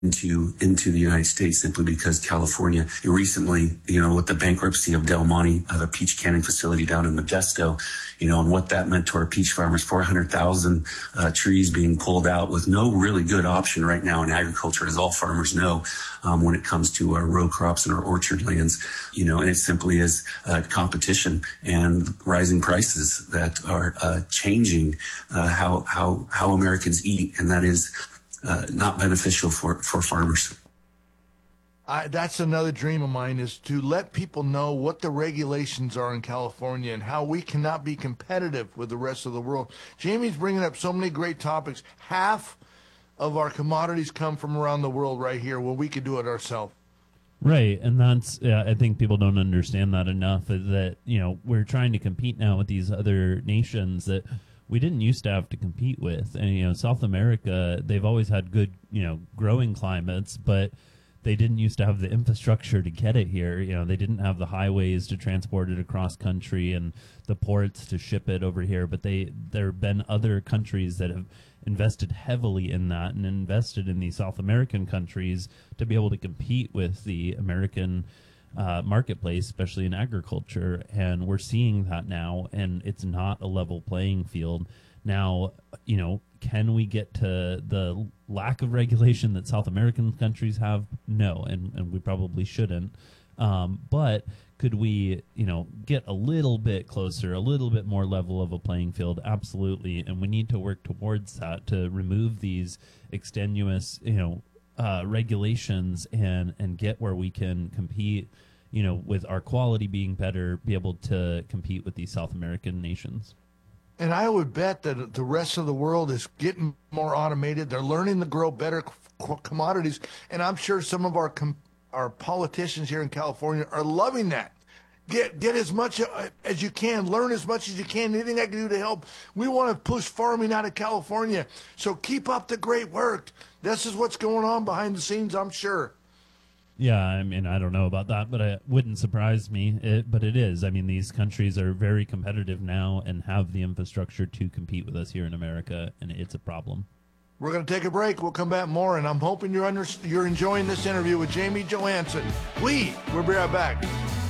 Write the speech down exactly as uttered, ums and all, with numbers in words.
into into the United States simply because California recently, you know, with the bankruptcy of Del Monte, uh, the peach canning facility down in Modesto, you know, and what that meant to our peach farmers, four hundred thousand uh, trees being pulled out with no really good option right now in agriculture, as all farmers know, um, when it comes to our row crops and our orchard lands, you know, and it simply is uh, competition and rising prices that are uh, changing uh, how how how Americans eat, and that is Uh, not beneficial for, for farmers. I, that's another dream of mine, is to let people know what the regulations are in California and how we cannot be competitive with the rest of the world. Jamie's bringing up so many great topics. Half of our commodities come from around the world right here, when we could do it ourselves. Right, and that's, yeah, I think people don't understand that enough, is that, you know, we're trying to compete now with these other nations that we didn't used to have to compete with. And, you know, South America, they've always had good, you know, growing climates, but they didn't used to have the infrastructure to get it here. You know, they didn't have the highways to transport it across country and the ports to ship it over here. But they, there have been other countries that have invested heavily in that and invested in these South American countries to be able to compete with the American Uh, marketplace, especially in agriculture, and we're seeing that now, and it's not a level playing field. Now, you know, can we get to the lack of regulation that South American countries have? No, and, and we probably shouldn't. Um, but could we, you know, get a little bit closer, a little bit more level of a playing field? Absolutely, and we need to work towards that to remove these extenuous, you know, Uh, regulations and and get where we can compete, you know, with our quality being better, be able to compete with these South American nations. And I would bet that the rest of the world is getting more automated. They're learning to grow better commodities, and I'm sure some of our com- our politicians here in California are loving that. Get get as much as you can, learn as much as you can, anything I can do to help. We want to push farming out of California, so keep up the great work. This is what's going on behind the scenes, I'm sure. Yeah, I mean, I don't know about that, but it wouldn't surprise me. It, but it is. I mean, these countries are very competitive now and have the infrastructure to compete with us here in America, and it's a problem. We're going to take a break. We'll come back more, and I'm hoping you're under, you're enjoying this interview with Jamie Johansson. We, we'll be right back.